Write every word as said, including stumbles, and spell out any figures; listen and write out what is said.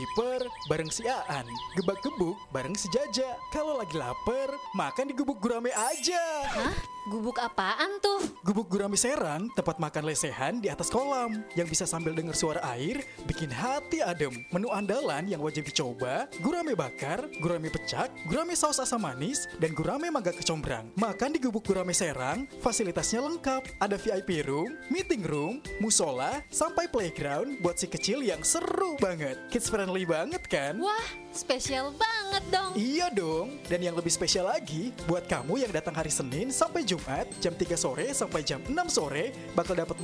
Kiper bareng si Aan, gebak-gebuk bareng si Jaja. Kalau lagi lapar, makan di Gubuk Gurame aja. Hah? Gubuk apaan tuh? Gubuk Gurame Serang, tempat makan lesehan di atas kolam. Yang bisa sambil dengar suara air, bikin hati adem. Menu andalan yang wajib dicoba, gurame bakar, gurame pecak, gurame saus asam manis, dan gurame mangga kecombrang. Makan di Gubuk Gurame Serang, fasilitasnya lengkap. Ada V I P room, meeting room, musola, sampai playground buat si kecil yang seru banget. Kids friendly banget kan? Wah, spesial banget dong. Iya dong, dan yang lebih spesial lagi, buat kamu yang datang hari Senin sampai Jumat, jam tiga sore sampai jam enam sore, bakal dapat